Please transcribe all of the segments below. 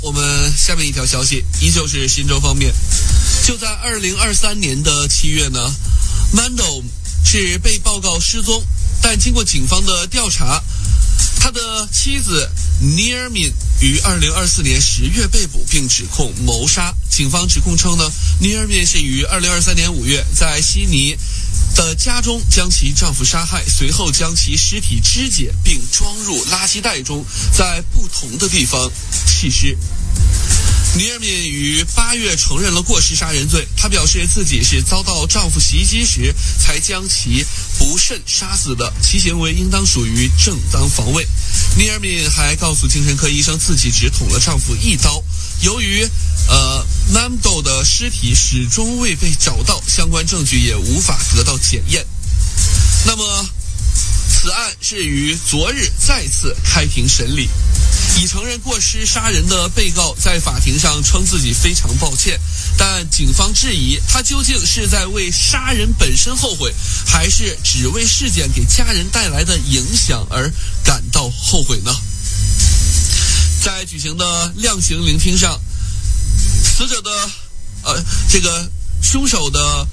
我们下面一条消息依旧是新州方面，就在2023年的7月呢 ，Mando 是被报告失踪，但经过警方的调查，他的妻子尼尔敏于2024年10月被捕，并指控谋杀。警方指控称呢，尼尔敏是于2023年5月在悉尼的家中将其丈夫杀害，随后将其尸体肢解并装入垃圾袋中，在不同的地方弃尸。尼尔敏于8月承认了过失杀人罪，她表示自己是遭到丈夫袭击时才将其不慎杀死的，其行为应当属于正当防卫。尼尔敏还告诉精神科医生自己只捅了丈夫一刀。由于Mando 的尸体始终未被找到，相关证据也无法得到检验。那么此案是于昨日再次开庭审理，已承认过失杀人的被告在法庭上称自己非常抱歉，但警方质疑他究竟是在为杀人本身后悔，还是只为事件给家人带来的影响而感到后悔呢？在举行的量刑聆听上，死者的凶手的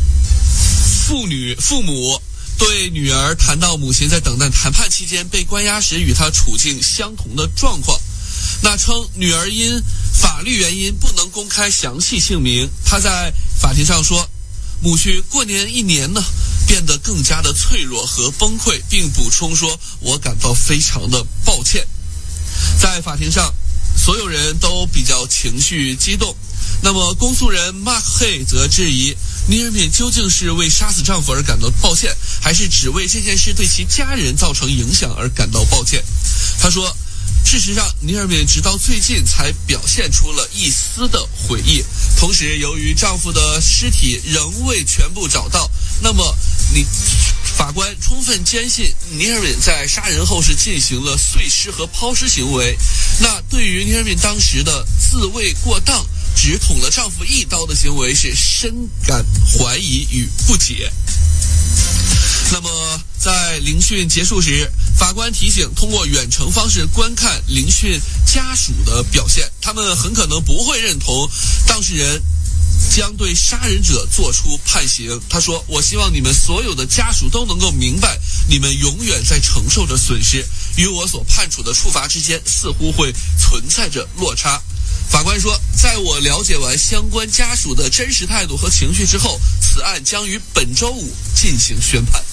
父母对女儿谈到母亲在等待谈判期间被关押时与她处境相同的状况，那称女儿因法律原因不能公开详细姓名。她在法庭上说，母婿过年一年呢变得更加的脆弱和崩溃，并补充说，我感到非常的抱歉。在法庭上，所有人都比较情绪激动。那么公诉人 Mark Hay 则质疑尼尔敏究竟是为杀死丈夫而感到抱歉，还是只为这件事对其家人造成影响而感到抱歉。他说，事实上尼尔敏直到最近才表现出了一丝的悔意，同时由于丈夫的尸体仍未全部找到，那么法官充分坚信尼尔敏在杀人后是进行了碎尸和抛尸行为。那对于尼尔敏当时的自卫过当，只捅了丈夫一刀的行为是深感怀疑与不解。那么在聆讯结束时，法官提醒通过远程方式观看聆讯家属的表现，他们很可能不会认同当事人将对杀人者做出判刑。他说，我希望你们所有的家属都能够明白，你们永远在承受着损失，与我所判处的处罚之间似乎会存在着落差。法官说，在我了解完相关家属的真实态度和情绪之后，此案将于本周5进行宣判。